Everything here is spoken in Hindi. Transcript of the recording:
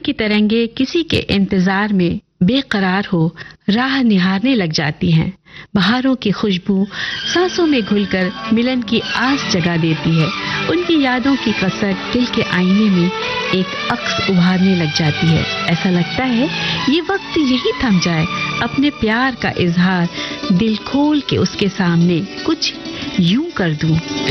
की तरंगे किसी के इंतजार में बेकरार हो राह निहारने लग जाती हैं। बहारों की खुशबू सांसों में घुलकर मिलन की आस जगा देती है। उनकी यादों की कसक दिल के आईने में एक अक्स उभारने लग जाती है। ऐसा लगता है ये वक्त यही थम जाए, अपने प्यार का इजहार दिल खोल के उसके सामने कुछ यूं कर दूं।